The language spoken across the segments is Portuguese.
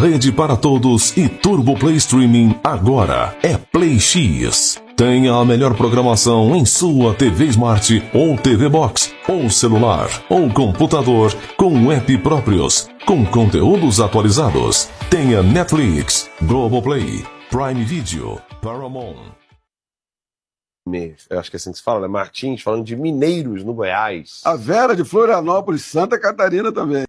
rede para todos e Turbo Play Streaming agora é Play X. Tenha a melhor programação em sua TV Smart ou TV Box, ou celular, ou computador, com app próprios, com conteúdos atualizados. Tenha Netflix, Globoplay, Prime Video, Paramount. Eu acho que é assim que se fala, né? Martins falando de mineiros no Goiás. A Vera de Florianópolis, Santa Catarina também.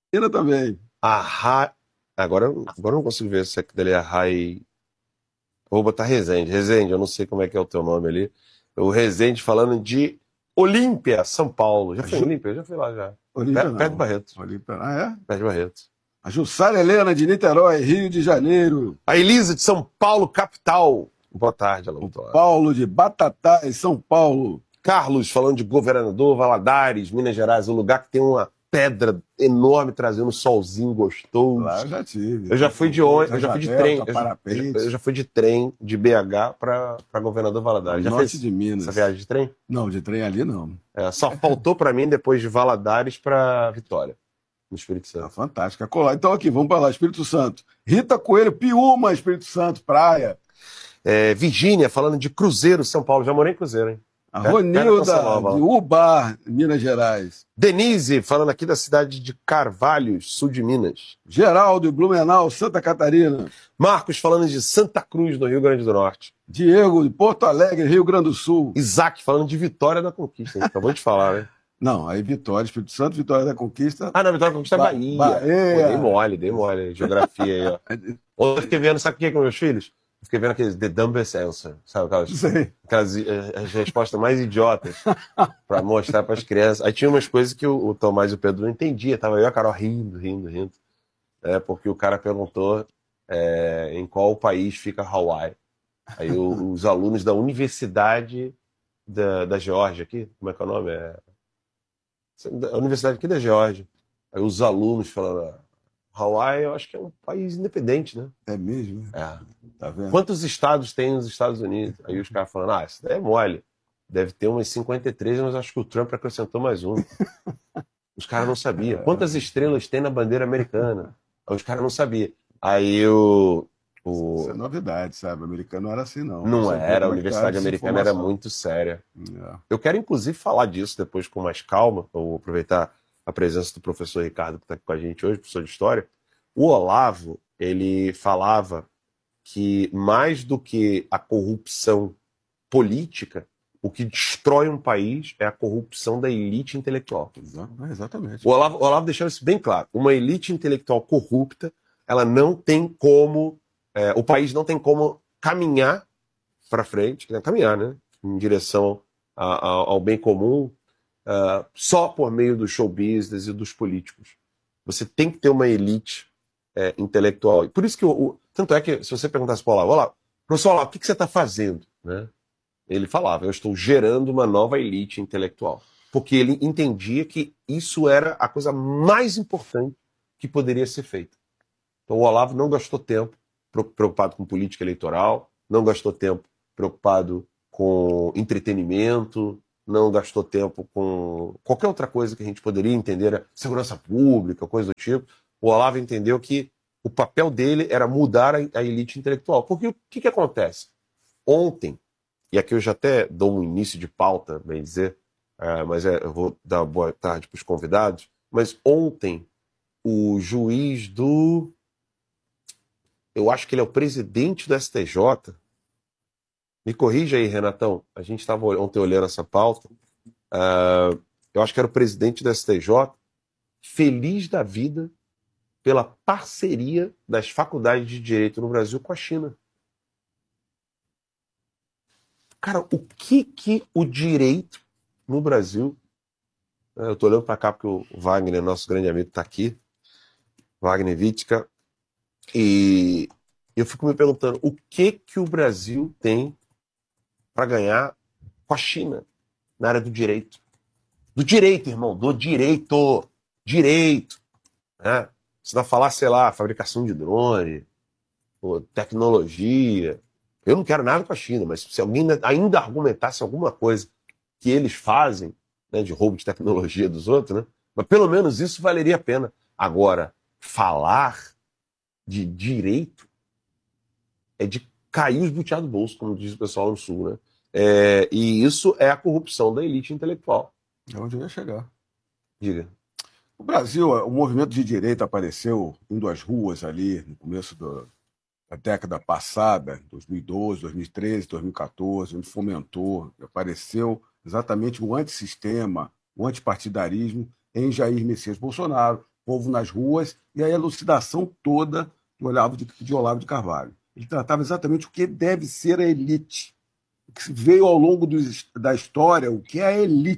Agora eu não consigo ver se aquilo ali é Rai. Vou botar Resende. Resende, eu não sei como é que é o teu nome ali. O Resende falando de Olímpia, São Paulo. Já foi em Olímpia? Eu já fui lá já. Perto de Barreto. Olímpia, Perto de Barreto. A Jussara Helena de Niterói, Rio de Janeiro. A Elisa de São Paulo, capital. Boa tarde, Alô. Paulo de Batatais, São Paulo. Carlos falando de Governador Valadares, Minas Gerais, um lugar que tem uma pedra enorme trazendo um solzinho gostoso. Lá eu já tive. Eu já fui de ônibus, eu já fui de trem. Eu já fui de trem de BH para Governador Valadares. Já norte fez de Minas. essa viagem de trem? Não, de trem ali não. Só faltou para mim depois de Valadares para Vitória, no Espírito Santo. Fantástica. Colar. Então aqui, vamos para lá, Espírito Santo. Rita Coelho, Piúma, Espírito Santo, praia. Virgínia falando de Cruzeiro, São Paulo. Já morei em Cruzeiro, hein? A Ronilda, de Ubar, Minas Gerais. Denise, falando aqui da cidade de Carvalhos, sul de Minas. Geraldo, de Blumenau, Santa Catarina. Marcos, falando de Santa Cruz, no Rio Grande do Norte. Diego, de Porto Alegre, Rio Grande do Sul. Isaac, falando de Vitória da Conquista. Acabou de falar, né? Não, aí Vitória, Espírito Santo, Vitória da Conquista. Não, Vitória da Conquista é Bahia. Pô, dei mole. Geografia aí, ó. Ontem eu fiquei vendo, sabe o que é com meus filhos? Fiquei vendo aqueles The Dumbest Answer, sabe? Aquelas as respostas mais idiotas pra mostrar pras crianças. Aí tinha umas coisas que o Tomás e o Pedro não entendiam. Tava eu e a Carol rindo. Porque o cara perguntou em qual país fica Hawaii. Aí os alunos da Universidade da Geórgia aqui, como é que é o nome? A Universidade aqui da Geórgia. Aí os alunos falando... Hawaii, eu acho que é um país independente, né? É mesmo? Tá vendo? Quantos estados tem nos Estados Unidos? Aí os caras falando, isso daí é mole. Deve ter umas 53, mas acho que o Trump acrescentou mais um. Os caras não sabiam. Quantas estrelas tem na bandeira americana? Aí os caras não sabiam. Aí Isso é novidade, sabe? O americano não era assim, não. Não era, a Universidade Americana era muito séria. Eu quero, inclusive, falar disso depois com mais calma. Eu vou aproveitar a presença do professor Ricardo, que está aqui com a gente hoje, professor de História. O Olavo, ele falava que mais do que a corrupção política, o que destrói um país é a corrupção da elite intelectual. Exatamente. O Olavo deixou isso bem claro. Uma elite intelectual corrupta, ela não tem como... o país não tem como caminhar para frente, caminhar, né? Em direção ao bem comum, só por meio do show business e dos políticos. Você tem que ter uma elite intelectual. E por isso que tanto é que, se você perguntasse para o Olavo, professor Olavo, o que você está fazendo? Né? Ele falava, eu estou gerando uma nova elite intelectual. Porque ele entendia que isso era a coisa mais importante que poderia ser feita. Então o Olavo não gastou tempo preocupado com política eleitoral, não gastou tempo preocupado com entretenimento, não gastou tempo com qualquer outra coisa que a gente poderia entender, segurança pública, coisa do tipo. O Olavo entendeu que o papel dele era mudar a elite intelectual. Porque o que acontece? Ontem, e aqui eu já até dou um início de pauta, bem dizer, mas eu vou dar boa tarde para os convidados, mas ontem o juiz eu acho que ele é o presidente do STJ. Me corrija aí, Renatão. A gente estava ontem olhando essa pauta. Eu acho que era o presidente do STJ, feliz da vida pela parceria das faculdades de direito no Brasil com a China. Cara, o que o direito no Brasil... Eu estou olhando para cá porque o Wagner, nosso grande amigo, está aqui. Wagner Vitka. E eu fico me perguntando o que o Brasil tem para ganhar com a China na área do direito. Do direito, irmão, do direito. Direito. Né? Você vai falar, sei lá, fabricação de drone, tecnologia. Eu não quero nada com a China, mas se alguém ainda argumentasse alguma coisa que eles fazem, né, de roubo de tecnologia dos outros, né, mas pelo menos isso valeria a pena. Agora, falar de direito é de cair os butiá do bolso, como diz o pessoal no Sul, né? E isso é a corrupção da elite intelectual. É onde eu ia chegar. Diga. No Brasil, o movimento de direita apareceu indo às ruas ali no começo da década passada, 2012, 2013, 2014, onde fomentou, apareceu exatamente o antissistema, o antipartidarismo em Jair Messias Bolsonaro, povo nas ruas, e a elucidação toda de Olavo de Carvalho. Ele tratava exatamente o que deve ser a elite, o que veio ao longo da história, o que é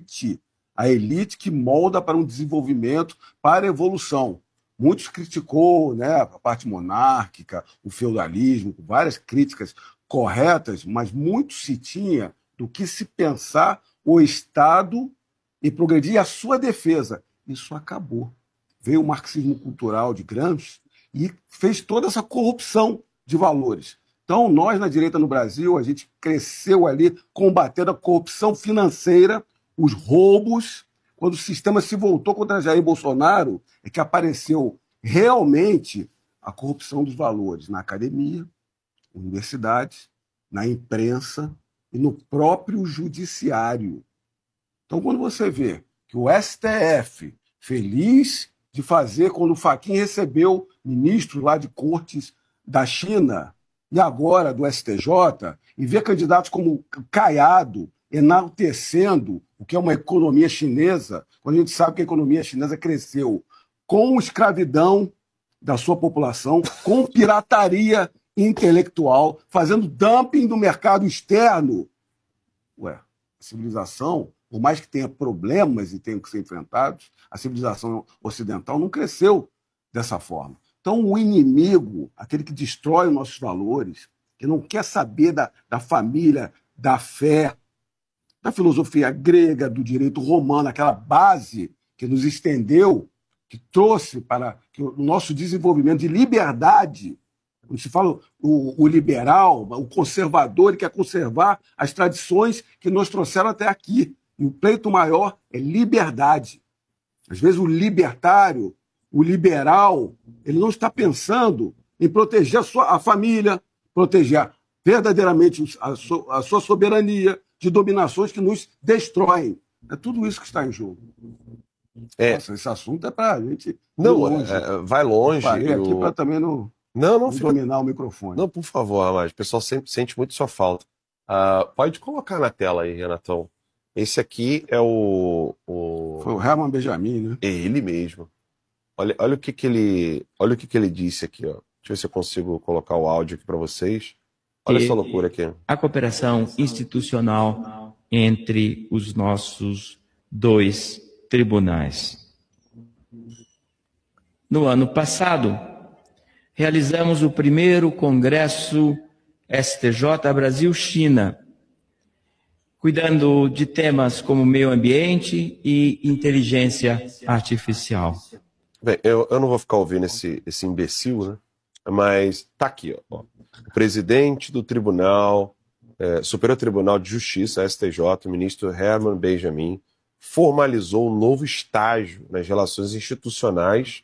a elite que molda para um desenvolvimento, para a evolução. Muitos criticou, né, a parte monárquica, o feudalismo, com várias críticas corretas, mas muito se tinha do que se pensar o Estado e progredir a sua defesa. Isso acabou. Veio o marxismo cultural de Gramsci e fez toda essa corrupção de valores. Então, nós, na direita no Brasil, a gente cresceu ali combatendo a corrupção financeira, os roubos. Quando o sistema se voltou contra Jair Bolsonaro, é que apareceu realmente a corrupção dos valores na academia, universidades, na imprensa e no próprio judiciário. Então, quando você vê que o STF, feliz de fazer, quando o Fachin recebeu ministros lá de cortes da China e agora do STJ, e vê candidatos como Caiado enaltecendo o que é uma economia chinesa, quando a gente sabe que a economia chinesa cresceu com escravidão da sua população, com pirataria intelectual, fazendo dumping do mercado externo. A civilização, por mais que tenha problemas e tenham que ser enfrentados, a civilização ocidental não cresceu dessa forma. Então, o inimigo, aquele que destrói os nossos valores, que não quer saber da família, da fé, da filosofia grega, do direito romano, aquela base que nos estendeu, que trouxe para o nosso desenvolvimento de liberdade. Quando se fala o liberal, o conservador, ele quer conservar as tradições que nos trouxeram até aqui. E o pleito maior é liberdade. Às vezes o libertário, o liberal, ele não está pensando em proteger a família, proteger verdadeiramente a sua soberania de dominações que nos destroem. É tudo isso que está em jogo. Nossa, esse assunto é para a gente... Vai longe. Parei aqui para também não dominar o microfone. Não, por favor, Ramage. O pessoal sempre sente muito sua falta. Pode colocar na tela aí, Renatão. Esse aqui é o... Foi o Herman Benjamin, né? É ele mesmo. Olha o que ele disse aqui, ó. Deixa eu ver se eu consigo colocar o áudio aqui para vocês. Olha essa loucura aqui. A cooperação institucional entre os nossos dois tribunais. No ano passado, realizamos o primeiro Congresso STJ Brasil-China, cuidando de temas como meio ambiente e inteligência artificial. Bem, eu não vou ficar ouvindo esse imbecil, né? Mas tá aqui, ó. O presidente do Tribunal, Superior Tribunal de Justiça, STJ, o ministro Herman Benjamin, formalizou um novo estágio nas relações institucionais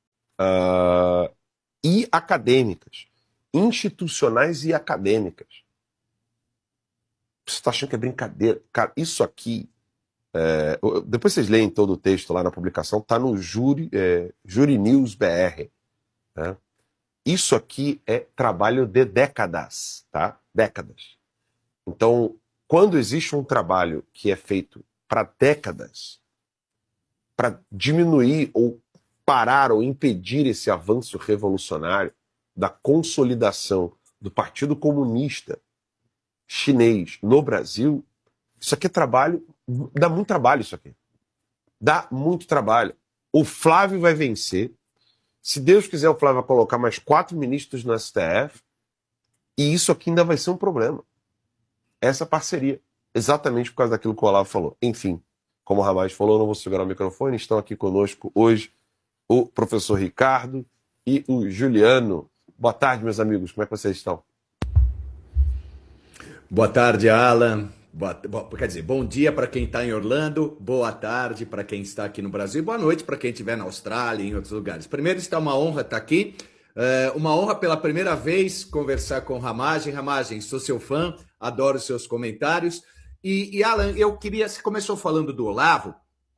e acadêmicas. Institucionais e acadêmicas. Você está achando que é brincadeira? Cara, isso aqui... depois vocês leem todo o texto lá na publicação, está no Juri News BR. Né? Isso aqui é trabalho de décadas, tá? Décadas. Então, quando existe um trabalho que é feito para décadas, para diminuir ou parar ou impedir esse avanço revolucionário da consolidação do Partido Comunista Chinês no Brasil, isso aqui é trabalho, dá muito trabalho isso aqui. Dá muito trabalho. O Flávio vai vencer. Se Deus quiser, o Flávio vai colocar mais 4 ministros no STF. E isso aqui ainda vai ser um problema. Essa parceria. Exatamente por causa daquilo que o Olavo falou. Enfim, como o Ramage falou, eu não vou segurar o microfone. Estão aqui conosco hoje o professor Ricardo e o Juliano. Boa tarde, meus amigos. Como é que vocês estão? Boa tarde, Alan. Quer dizer, bom dia para quem está em Orlando, boa tarde para quem está aqui no Brasil, boa noite para quem estiver na Austrália e em outros lugares. Primeiro, está uma honra estar aqui. Uma honra pela primeira vez conversar com Ramagem. Ramagem, sou seu fã, adoro seus comentários. E Alan, eu queria... Você começou falando do Olavo,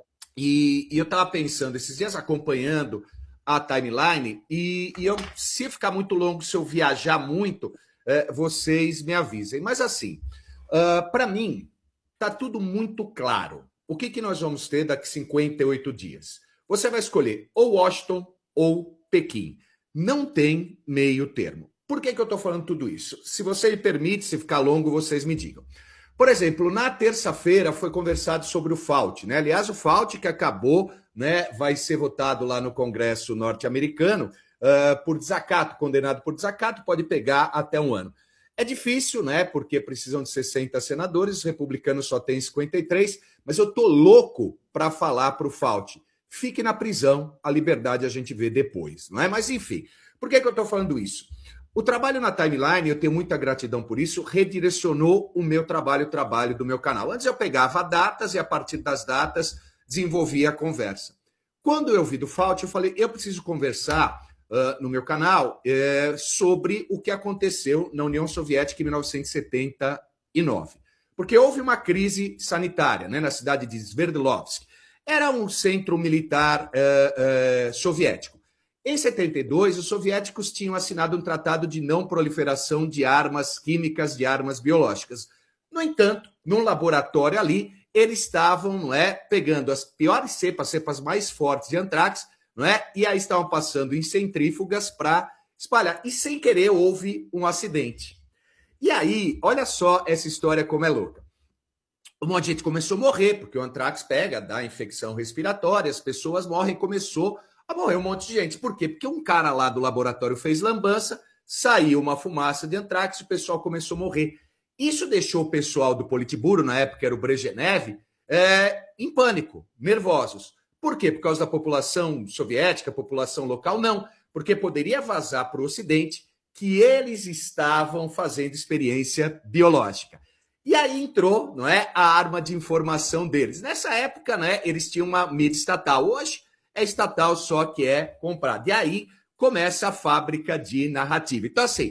e eu estava pensando, esses dias acompanhando a timeline, e se ficar muito longo, se eu viajar muito, vocês me avisem. Mas assim, para mim, está tudo muito claro. O que nós vamos ter daqui a 58 dias? Você vai escolher ou Washington ou Pequim. Não tem meio termo. Por que eu estou falando tudo isso? Se você me permite, se ficar longo, vocês me digam. Por exemplo, na terça-feira foi conversado sobre o FAUT, né? Aliás, o FAUT que acabou, né, vai ser votado lá no Congresso norte-americano por desacato, condenado por desacato, pode pegar até 1 ano. É difícil, né? Porque precisam de 60 senadores, os republicanos só têm 53, mas eu tô louco para falar para o FAUT. Fique na prisão, a liberdade a gente vê depois, não é? Mas enfim, por que eu estou falando isso? O trabalho na timeline, eu tenho muita gratidão por isso, redirecionou o meu trabalho, o trabalho do meu canal. Antes eu pegava datas e a partir das datas desenvolvia a conversa. Quando eu vi do FAUT, eu falei, eu preciso conversar no meu canal sobre o que aconteceu na União Soviética em 1979. Porque houve uma crise sanitária, né, na cidade de Sverdlovsk. Era um centro militar soviético. Em 72, os soviéticos tinham assinado um tratado de não proliferação de armas químicas, de armas biológicas. No entanto, num laboratório ali, eles estavam, não é, pegando as piores cepas mais fortes de antrax, não é, e aí estavam passando em centrífugas para espalhar. E sem querer houve um acidente. E aí, olha só essa história como é louca. Um monte de gente começou a morrer, porque o antrax pega, dá infecção respiratória, as pessoas morrem, começou a morrer um monte de gente. Por quê? Porque um cara lá do laboratório fez lambança, saiu uma fumaça de antrax e o pessoal começou a morrer. Isso deixou o pessoal do Politburo, na época era o Brezhnev, em pânico, nervosos. Por quê? Por causa da população soviética, população local? Não, porque poderia vazar para o Ocidente que eles estavam fazendo experiência biológica. E aí entrou, não é, a arma de informação deles. Nessa época, né, eles tinham uma mídia estatal. Hoje é estatal, só que é comprado. E aí começa a fábrica de narrativa. Então, assim,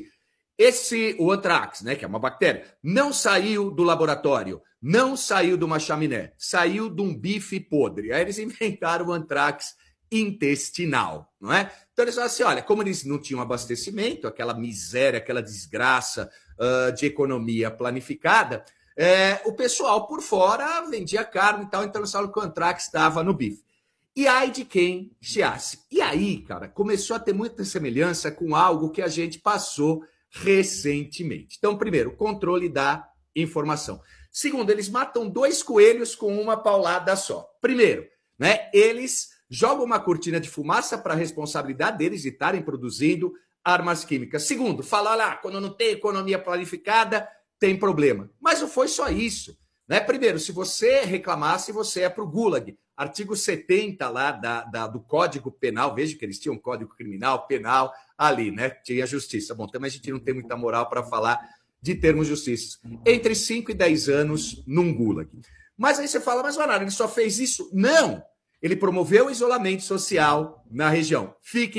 o antrax, né, que é uma bactéria, não saiu do laboratório, não saiu de uma chaminé, saiu de um bife podre. Aí eles inventaram o antrax intestinal, não é? Então eles falaram assim, olha, como eles não tinham abastecimento, aquela miséria, aquela desgraça de economia planificada, o pessoal por fora vendia carne e tal, então eles falaram que o antrax estava no bife. E ai de quem chiasse. E aí, cara, começou a ter muita semelhança com algo que a gente passou recentemente. Então, primeiro, controle da informação. Segundo, eles matam 2 coelhos com uma paulada só. Primeiro, né, eles jogam uma cortina de fumaça para a responsabilidade deles de estarem produzindo armas químicas. Segundo, falam, olha, quando não tem economia planificada, tem problema. Mas não foi só isso. Né? Primeiro, se você reclamasse, você é para o Gulag. Artigo 70 lá do Código Penal, veja que eles tinham um Código Criminal, Penal, ali, né? Tinha justiça. Bom, também a gente não tem muita moral para falar de termos justiça. Entre 5 e 10 anos num Gulag. Mas aí você fala, mas Manara, ele só fez isso? Não! Ele promoveu o isolamento social na região. Fique